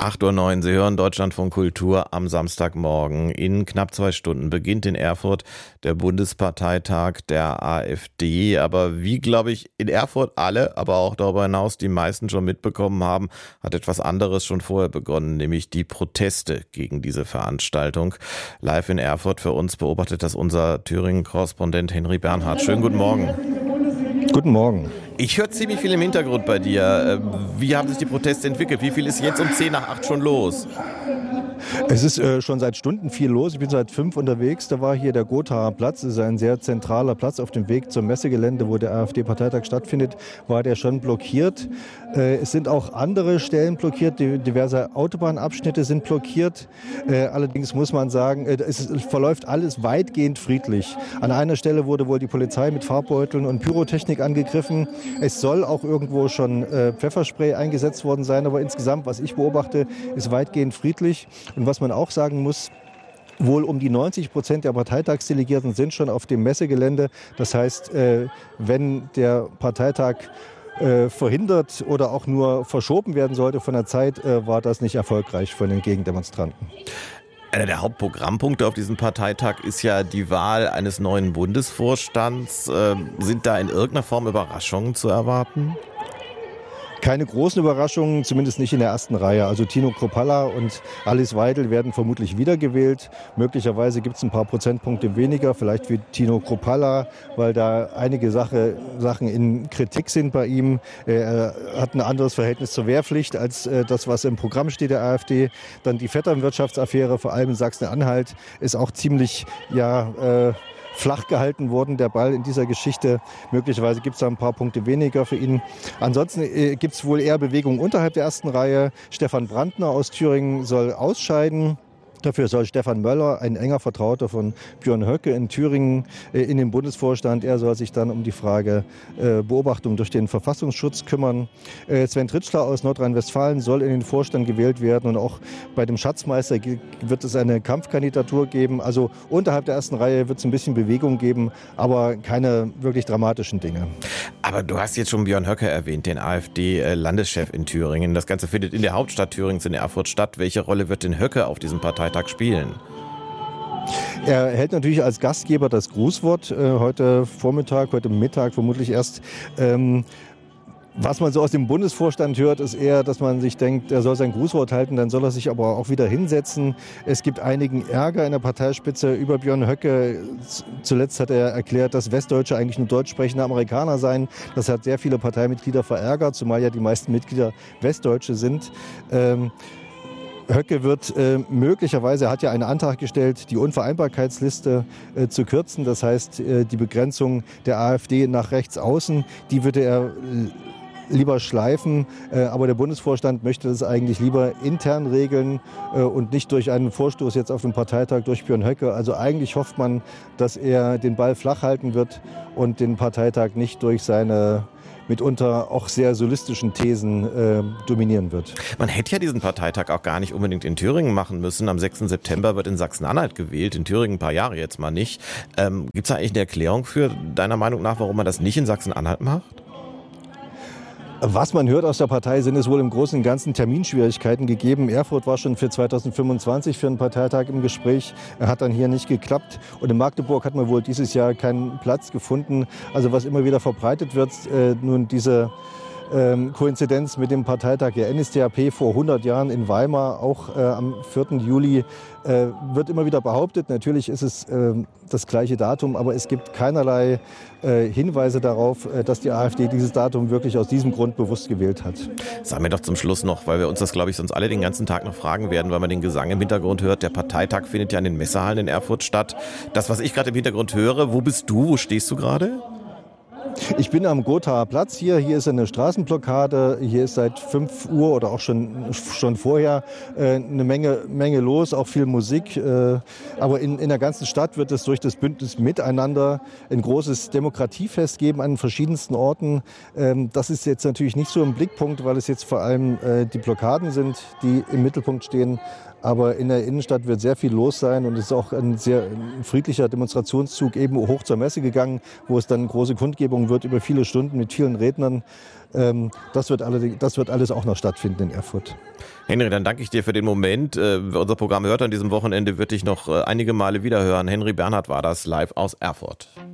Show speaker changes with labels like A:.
A: 8:09 Uhr, Sie hören Deutschlandfunk Kultur am Samstagmorgen. In knapp 2 Stunden beginnt in Erfurt der Bundesparteitag der AfD. Aber wie, glaube ich, in Erfurt alle, aber auch darüber hinaus die meisten schon mitbekommen haben, hat etwas anderes schon vorher begonnen, nämlich die Proteste gegen diese Veranstaltung. Live in Erfurt für uns beobachtet das unser Thüringen-Korrespondent Henry Bernhard. Schönen guten Morgen.
B: Guten Morgen.
A: Ich höre ziemlich viel im Hintergrund bei dir. Wie haben sich die Proteste entwickelt? Wie viel ist jetzt um 7:50 schon los?
B: Es ist schon seit Stunden viel los. Ich bin seit 5 unterwegs. Da war hier der Gothaer Platz. Das ist ein sehr zentraler Platz auf dem Weg zum Messegelände, wo der AfD-Parteitag stattfindet. War der schon blockiert. Es sind auch andere Stellen blockiert. Diverse Autobahnabschnitte sind blockiert. Allerdings muss man sagen, es verläuft alles weitgehend friedlich. An einer Stelle wurde wohl die Polizei mit Farbbeuteln und Pyrotechnik angegriffen. Es soll auch irgendwo schon Pfefferspray eingesetzt worden sein. Aber insgesamt, was ich beobachte, ist weitgehend friedlich. Und was man auch sagen muss, wohl um die 90% der Parteitagsdelegierten sind schon auf dem Messegelände. Das heißt, wenn der Parteitag verhindert oder auch nur verschoben werden sollte von der Zeit, war das nicht erfolgreich von den Gegendemonstranten.
A: Einer der Hauptprogrammpunkte auf diesem Parteitag ist ja die Wahl eines neuen Bundesvorstands. Sind da in irgendeiner Form Überraschungen zu erwarten?
B: Keine großen Überraschungen, zumindest nicht in der ersten Reihe. Also Tino Kruppalla und Alice Weidel werden vermutlich wiedergewählt. Möglicherweise gibt es ein paar Prozentpunkte weniger, vielleicht wie Tino Kruppalla, weil da einige Sachen in Kritik sind bei ihm. Er hat ein anderes Verhältnis zur Wehrpflicht als das, was im Programm steht der AfD. Dann die Vetternwirtschaftsaffäre, vor allem in Sachsen-Anhalt, ist auch ziemlich, flach gehalten worden, der Ball in dieser Geschichte. Möglicherweise gibt es da ein paar Punkte weniger für ihn. Ansonsten gibt es wohl eher Bewegung unterhalb der ersten Reihe. Stefan Brandner aus Thüringen soll ausscheiden. Dafür soll Stefan Möller, ein enger Vertrauter von Björn Höcke in Thüringen, in den Bundesvorstand. Er soll sich dann um die Frage Beobachtung durch den Verfassungsschutz kümmern. Sven Tritschler aus Nordrhein-Westfalen soll in den Vorstand gewählt werden. Und auch bei dem Schatzmeister wird es eine Kampfkandidatur geben. Also unterhalb der ersten Reihe wird es ein bisschen Bewegung geben, aber keine wirklich dramatischen Dinge.
A: Aber du hast jetzt schon Björn Höcke erwähnt, den AfD-Landeschef in Thüringen. Das Ganze findet in der Hauptstadt Thürings in Erfurt statt. Welche Rolle wird denn Höcke auf diesem Parteitag spielen?
B: Er hält natürlich als Gastgeber das Grußwort heute Vormittag, heute Mittag vermutlich erst. Was man so aus dem Bundesvorstand hört, ist eher, dass man sich denkt, er soll sein Grußwort halten, dann soll er sich aber auch wieder hinsetzen. Es gibt einigen Ärger in der Parteispitze über Björn Höcke. Zuletzt hat er erklärt, dass Westdeutsche eigentlich nur deutsch sprechende Amerikaner seien. Das hat sehr viele Parteimitglieder verärgert, zumal ja die meisten Mitglieder Westdeutsche sind. Höcke wird möglicherweise, er hat ja einen Antrag gestellt, die Unvereinbarkeitsliste zu kürzen. Das heißt, die Begrenzung der AfD nach rechts außen, die würde er lieber schleifen. Aber der Bundesvorstand möchte das eigentlich lieber intern regeln und nicht durch einen Vorstoß jetzt auf den Parteitag durch Björn Höcke. Also eigentlich hofft man, dass er den Ball flach halten wird und den Parteitag nicht durch seine mitunter auch sehr solistischen Thesen dominieren wird.
A: Man hätte ja diesen Parteitag auch gar nicht unbedingt in Thüringen machen müssen. Am 6. September wird in Sachsen-Anhalt gewählt, in Thüringen ein paar Jahre jetzt mal nicht. Gibt es da eigentlich eine Erklärung für, deiner Meinung nach, warum man das nicht in Sachsen-Anhalt macht?
B: Was man hört aus der Partei, sind es wohl im Großen und Ganzen Terminschwierigkeiten gegeben. Erfurt war schon für 2025 für einen Parteitag im Gespräch, hat dann hier nicht geklappt. Und in Magdeburg hat man wohl dieses Jahr keinen Platz gefunden. Also was immer wieder verbreitet wird, nun diese Koinzidenz mit dem Parteitag der NSDAP vor 100 Jahren in Weimar, auch am 4. Juli, wird immer wieder behauptet. Natürlich ist es das gleiche Datum, aber es gibt keinerlei Hinweise darauf, dass die AfD dieses Datum wirklich aus diesem Grund bewusst gewählt hat.
A: Sagen wir doch zum Schluss noch, weil wir uns das, glaube ich, sonst alle den ganzen Tag noch fragen werden, weil man den Gesang im Hintergrund hört. Der Parteitag findet ja in den Messehallen in Erfurt statt. Das, was ich gerade im Hintergrund höre, wo bist du? Wo stehst du gerade?
B: Ich bin am Gothaer Platz hier. Hier ist eine Straßenblockade. Hier ist seit 5 Uhr oder auch schon vorher eine Menge los, auch viel Musik. Aber in der ganzen Stadt wird es durch das Bündnis Miteinander ein großes Demokratiefest geben an verschiedensten Orten. Das ist jetzt natürlich nicht so im Blickpunkt, weil es jetzt vor allem die Blockaden sind, die im Mittelpunkt stehen. Aber in der Innenstadt wird sehr viel los sein und es ist auch ein sehr friedlicher Demonstrationszug eben hoch zur Messe gegangen, wo es dann große Kundgebungen wird über viele Stunden mit vielen Rednern. Das wird alles auch noch stattfinden in Erfurt.
A: Henry, dann danke ich dir für den Moment. Unser Programm hört an diesem Wochenende, wird dich noch einige Male wiederhören. Henry Bernhard war das live aus Erfurt.